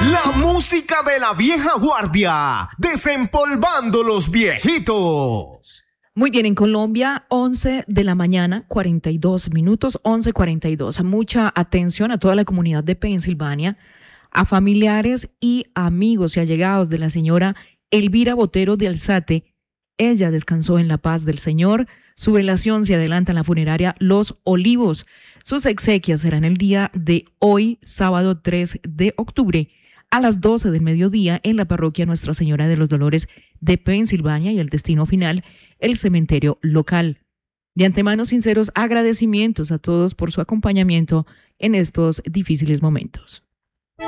La música de la vieja guardia, desempolvando los viejitos. Muy bien, en Colombia, 11 de la mañana, 42 minutos, 11:42. Mucha atención a toda la comunidad de Pensilvania, a familiares y amigos y allegados de la señora Elvira Botero de Alzate. Ella descansó en la paz del Señor. Su velación se adelanta en la funeraria Los Olivos. Sus exequias serán el día de hoy, sábado 3 de octubre, a las 12 del mediodía en la parroquia Nuestra Señora de los Dolores de Pensilvania, y el destino final, el cementerio local. De antemano, sinceros agradecimientos a todos por su acompañamiento en estos difíciles momentos.